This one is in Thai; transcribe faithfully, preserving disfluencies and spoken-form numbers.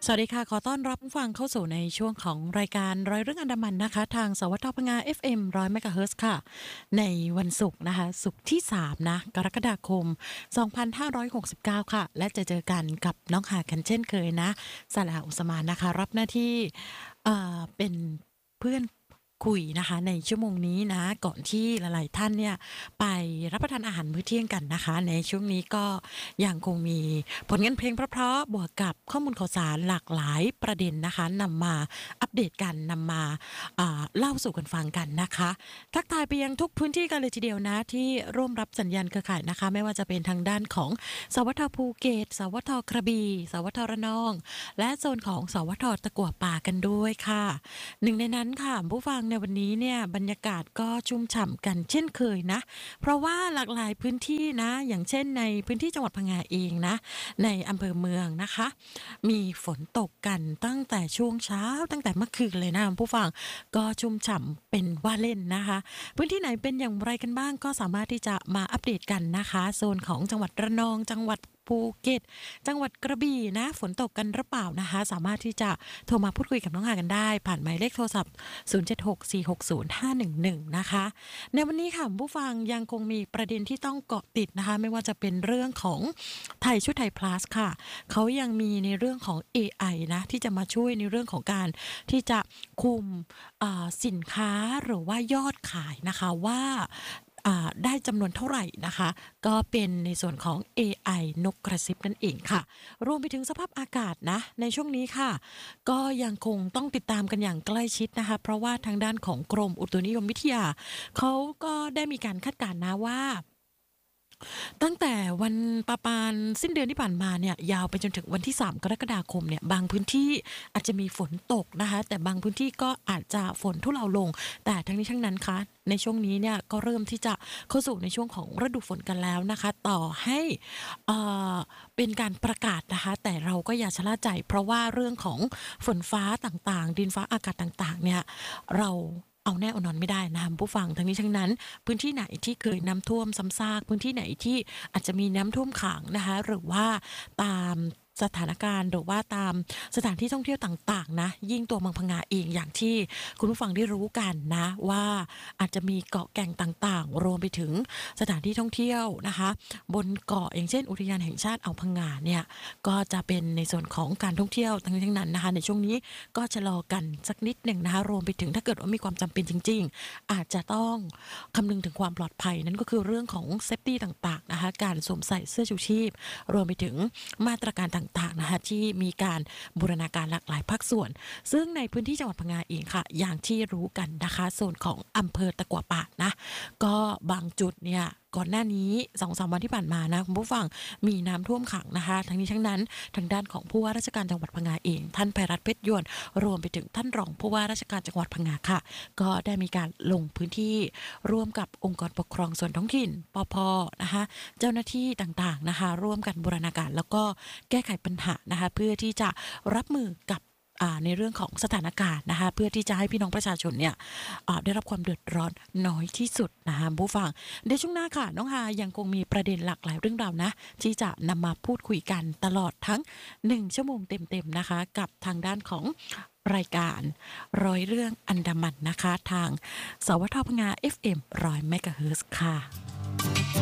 สวัสดีค่ะขอต้อนรับผู้ฟังเข้าสู่ในช่วงของรายการร้อยเรื่องอันดามันนะคะทางสวทพง เอฟ เอ็ม หนึ่งร้อยเมกะเฮิรตซ์ค่ะในวันศุกร์นะคะศุกร์ที่สามนะกรกฎาคมสองพันห้าร้อยหกสิบเก้าค่ะและจะเจอกันกับน้องหากันเช่นเคยนะสลาอุสมานนะคะรับหน้าที่เอ่อเป็นเพื่อนคุยนะคะในชั่วโมงนี้นะก่อนที่หลายๆท่านเนี่ยไปรับประทานอาหารมื้อเที่ยงกันนะคะในช่วงนี้ก็ยังคงมีผลงานเพลงเพราะๆบวกกับข้อมูลข่าวสารหลากหลายประเด็นนะคะนำมาอัปเดตกันนำมาอ่าเล่าสู่กันฟังกันนะคะทักทายไปยังทุกพื้นที่กันเลยทีเดียวนะที่ร่วมรับสัญญาณเครือข่ายนะคะไม่ว่าจะเป็นทางด้านของสวทภูเก็ตสวทกระบี่สวทระนองและโซนของสวทตะกั่วป่ากันด้วยค่ะหนึ่งในนั้นค่ะผู้ฟังในวันนี้เนี่ยบรรยากาศก็ชุ่มฉ่ำกันเช่นเคยนะเพราะว่าหลากหลายพื้นที่นะอย่างเช่นในพื้นที่จังหวัดพังงาเองนะในอำเภอเมืองนะคะมีฝนตกกันตั้งแต่ช่วงเช้าตั้งแต่เมื่อคืนเลยนะผู้ฟังก็ชุ่มฉ่ำเป็นว่าเล่นนะคะพื้นที่ไหนเป็นอย่างไรกันบ้างก็สามารถที่จะมาอัปเดตกันนะคะโซนของจังหวัดระนองจังหวัดภูเก็ตจังหวัดกระบี่นะฝนตกกันหรือเปล่านะคะสามารถที่จะโทรมาพูดคุยกับน้องหากันได้ผ่านหมายเลขโทรศัพท์ศูนย์ เจ็ด หก สี่ หก ศูนย์ ห้า หนึ่ง หนึ่งนะคะในวันนี้ค่ะผู้ฟังยังคงมีประเด็นที่ต้องเกาะติดนะคะไม่ว่าจะเป็นเรื่องของไทยชุดไทย plus ค่ะเขายังมีในเรื่องของ เอ ไอ นะที่จะมาช่วยในเรื่องของการที่จะคุมอ่าสินค้าหรือว่ายอดขายนะคะว่าอ่าได้จำนวนเท่าไหร่นะคะก็เป็นในส่วนของ เอ ไอ นกกระซิบนั่นเองค่ะรวมไปถึงสภาพอากาศนะในช่วงนี้ค่ะก็ยังคงต้องติดตามกันอย่างใกล้ชิดนะคะเพราะว่าทางด้านของกรมอุตุนิยมวิทยาเขาก็ได้มีการคาดการณ์นะว่า ตั้งแต่วันประมาณสิ้นเดือนที่ผ่านมาเนี่ยยาวไปจนถึงวันที่สามกรกฎาคมเนี่ยบางพื้นที่อาจจะมีฝนตกนะคะแต่บางพื้นที่ก็อาจจะฝนทุเลาลงแต่ทั้งนี้ทั้งนั้นคะในช่วงนี้เนี่ยก็เริ่มที่จะเข้าสู่ในช่วงของฤดูฝนกันแล้วนะคะต่อให้เอ่อเป็นการประกาศนะคะแต่เราก็อย่าชะล่าใจเพราะว่าเรื่องของฝนฟ้าต่างๆดินฟ้าอากาศต่างๆเนี่ยเราเอาแน่เอานอนไม่ได้นะคะผู้ฟังทั้งนี้ทั้งนั้นพื้นที่ไหนที่เคยน้ำท่วมซ้ำซากพื้นที่ไหนที่อาจจะมีน้ำท่วมขังนะคะหรือว่าตามสถานการณ์หรือว่าตามสถานที่ท่องเที่ยวต่างๆนะยิ่งตัวเมืองพังงาเองอย่างที่คุณผู้ฟังได้รู้กันนะว่าอาจจะมีเกาะแก่งต่างๆรวมไปถึงสถานที่ท่องเที่ยวนะคะบนเกาะอย่างเช่นอุทยานแห่งชาติอ่าวพังงาเนี่ยก็จะเป็นในส่วนของการท่องเที่ยวทั้งนี้ทั้งนั้นนะคะในช่วงนี้ก็ชะลอกันสักนิดหนึ่งนะคะรวมไปถึงถ้าเกิดว่ามีความจำเป็นจริงๆอาจจะต้องคำนึงถึงความปลอดภัยนั่นก็คือเรื่องของเซฟตี้ต่างๆนะคะการสวมใส่เสื้อชูชีพรวมไปถึงมาตรการต่างๆนะคะที่มีการบูรณาการหลากหลายภาคส่วนซึ่งในพื้นที่จังหวัดพังงาเองค่ะอย่างที่รู้กันนะคะโซนของอำเภอตะกั่วป่านะก็บางจุดเนี่ยก่อนหน้านี้ สองถึงสาม วันที่ผ่านมานะคุณผู้ฟังมีน้ำท่วมขังนะคะทั้งนี้ทั้งนั้นทางด้านของผู้ว่าราชการจังหวัดพังงาเองท่านไพรัตน์เพชรยวนรวมไปถึงท่านรองผู้ว่าราชการจังหวัดพังงาค่ะก็ได้มีการลงพื้นที่ร่วมกับองค์กรปกครองส่วนท้องถิ่นปภนะคะเจ้าหน้าที่ต่างๆนะคะร่วมกันบูรณาการแล้วก็แก้ไขปัญหานะคะเพื่อที่จะรับมือกับอ่าในเรื่องของสถานการณ์นะคะเพื่อที่จะให้พี่น้องประชาชนเนี่ยอ่าได้รับความเดือดร้อนน้อยที่สุดนะคะผู้ฟังในช่วงหน้าค่ะน้องฮายังคงมีประเด็นหลากหลายเรื่องราวนะที่จะนำมาพูดคุยกันตลอดทั้งหนึ่งชั่วโมงเต็มๆนะคะกับทางด้านของรายการร้อยเรื่องอันดามันนะคะทางสวทพง เอฟ เอ็ม หนึ่งร้อยเมกะเฮิรตซ์ค่ะ